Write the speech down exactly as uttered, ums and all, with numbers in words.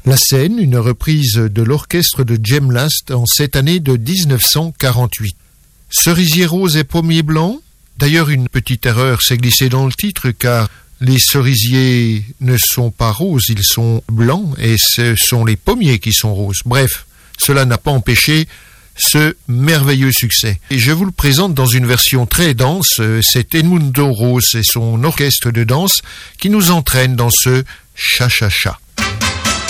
La scène, une reprise de l'orchestre de Jem Last en cette année de dix-neuf cent quarante-huit. Cerisier rose et pommier blanc. D'ailleurs, une petite erreur s'est glissée dans le titre car les cerisiers ne sont pas roses, ils sont blancs et ce sont les pommiers qui sont roses. Bref, cela n'a pas empêché ce merveilleux succès. Et je vous le présente dans une version très dense, c'est Edmundo Rose et son orchestre de danse qui nous entraîne dans ce cha-cha-cha.